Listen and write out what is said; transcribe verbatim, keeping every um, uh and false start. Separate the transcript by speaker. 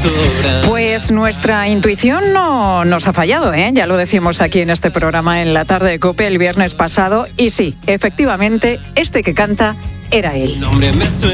Speaker 1: Pues nuestra intuición no nos ha fallado, ¿eh? Ya lo decimos aquí en este programa en la tarde de COPE el viernes pasado. Y sí, efectivamente, este que canta era él.